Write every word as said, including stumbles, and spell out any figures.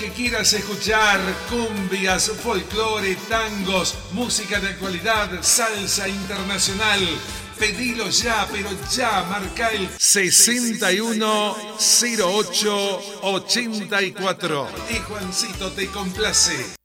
que quieras escuchar, cumbias, folclore, tangos, música de actualidad, salsa internacional. Pedilo ya, pero ya, marca el sesenta y uno cero ocho ochenta y cuatro y Juancito te complace.